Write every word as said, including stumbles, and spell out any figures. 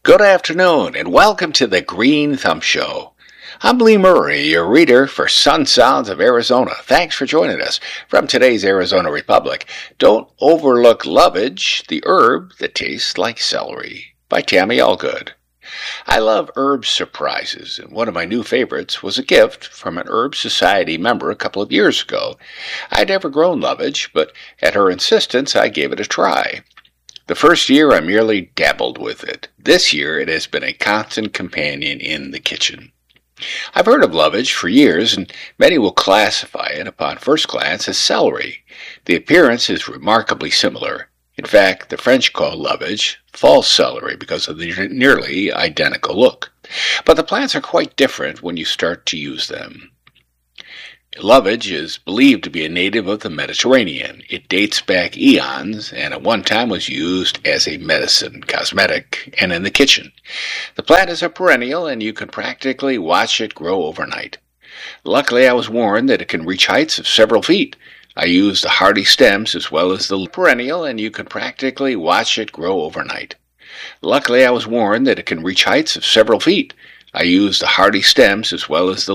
Good afternoon, and welcome to the Green Thumb Show. I'm Lee Murray, your reader for Sun Sounds of Arizona. Thanks for joining us. From today's Arizona Republic, Don't Overlook Lovage, the Herb That Tastes Like Celery, by Tammy Allgood. I love herb surprises, and one of my new favorites was a gift from an Herb Society member a couple of years ago. I'd never grown lovage, but at her insistence I gave it a try. The first year I merely dabbled with it. This year it has been a constant companion in the kitchen. I've heard of lovage for years, and many will classify it upon first glance as celery. The appearance is remarkably similar. In fact, the French call lovage false celery because of the nearly identical look. But the plants are quite different when you start to use them. Lovage is believed to be a native of the Mediterranean. It dates back eons and at one time was used as a medicine, cosmetic, and in the kitchen. The plant is a perennial and you can practically watch it grow overnight. Luckily, I was warned that it can reach heights of several feet. I used the hardy stems as well as the perennial and you can practically watch it grow overnight. Luckily, I was warned that it can reach heights of several feet. I used the hardy stems as well as the